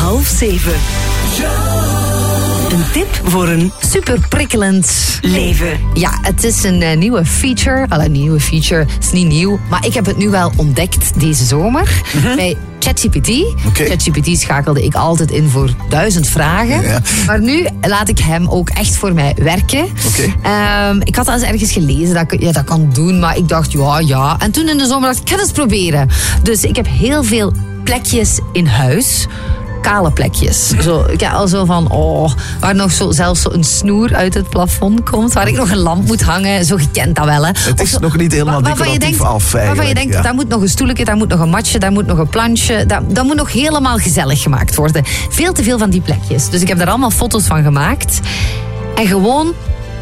6:30. Een tip voor een super prikkelend leven. Ja, het is een nieuwe feature. Een nieuwe feature, het is niet nieuw. Maar ik heb het nu wel ontdekt deze zomer. Bij ChatGPT. Okay. ChatGPT schakelde ik altijd in voor 1000 vragen. Ja. Maar nu laat ik hem ook echt voor mij werken. Okay. Ik had al eens ergens gelezen dat ik dat kan doen. Maar ik dacht, ja. En toen in de zomer dacht ik, ga het eens proberen. Dus ik heb heel veel plekjes in huis. Kale plekjes. Zo van, waar nog zelfs een snoer uit het plafond komt. Waar ik nog een lamp moet hangen. Zo, je kent dat wel, hè. Het is nog niet helemaal decoratief af, waarvan je denkt, daar moet nog een stoeltje, daar moet nog een matje, daar moet nog een plantje. Dat moet nog helemaal gezellig gemaakt worden. Veel te veel van die plekjes. Dus ik heb daar allemaal foto's van gemaakt. En gewoon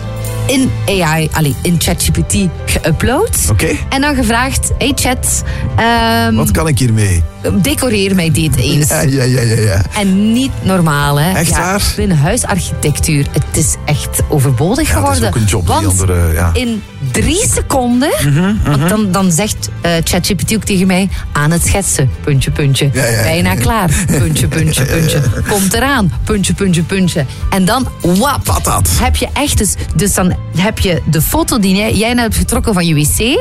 in AI, in ChatGPT geüpload. Okay. En dan gevraagd, hey chat. Wat kan ik hiermee? Decoreer mij dit eens. Ja. En niet normaal, hè. Echt waar? Binnen huisarchitectuur, het is echt overbodig geworden. Dat is ook een job. Want die andere, in 3 seconden, want dan zegt ChatGPT ook tegen mij, aan het schetsen, puntje. Bijna klaar, puntje. Komt eraan, puntje. En dan, wap, patat. heb je echt, dus dan heb je de foto die jij net hebt getrokken van je wc.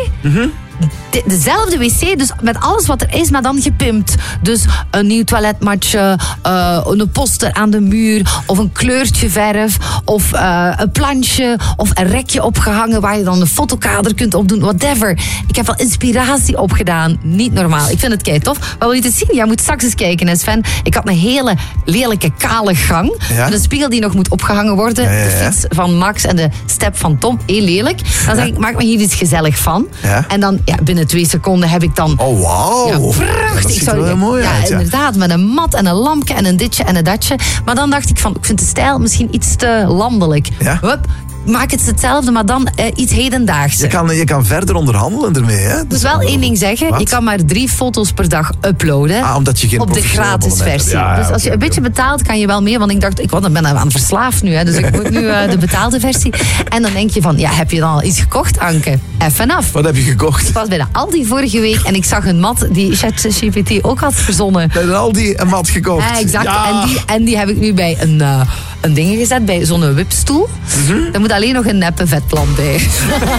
Dezelfde wc, dus met alles wat er is, maar dan gepimpt. Dus een nieuw toiletmatje, een poster aan de muur, of een kleurtje verf, of een plantje, of een rekje opgehangen waar je dan een fotokader kunt opdoen, whatever. Ik heb wel inspiratie opgedaan. Niet normaal. Ik vind het kei tof. Wat wil je te zien? Jij moet straks eens kijken, hè, Sven. Ik had een hele lelijke kale gang. Ja? Met een spiegel die nog moet opgehangen worden. Ja. De fiets van Max en de step van Tom. Heel lelijk. Dan zeg ik, maak me hier iets gezellig van. Ja? En dan, binnen 2 seconden heb ik dan... Oh, wauw. Ja, prachtig. Dat ziet er wel mooi uit. Ja, inderdaad. Met een mat en een lampje en een ditje en een datje. Maar dan dacht ik van, ik vind de stijl misschien iets te landelijk. Ja? Hup, maak het hetzelfde, maar dan iets hedendaags. Je kan verder onderhandelen ermee, hè? Ik moet wel één ding zeggen. Wat? Je kan maar 3 foto's per dag uploaden. Omdat je geen op de gratis versie. Dus als je een beetje betaalt, kan je wel meer. Want ik dacht, ik ben aan verslaafd nu. Hè, dus ik moet nu de betaalde versie. En dan denk je van, heb je dan al iets gekocht, Anke? Even af. Wat heb je gekocht? Ik was bij de Aldi vorige week en ik zag een mat die ChatGPT ook had verzonnen. Bij de Aldi een mat gekocht. Ja, exact. Ja. En die heb ik nu bij een ding gezet, bij zo'n wipstoel. Er moet alleen nog een neppe vetplant bij.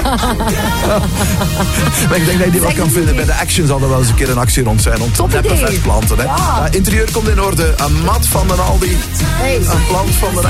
Maar ik denk dat je die wel kan vinden. Bij de Action zal er wel eens een keer een actie rond zijn. Om te neppe vetplanten. Hè? Ja. Interieur komt in orde. Een mat van de Aldi. Hey. Een plant van de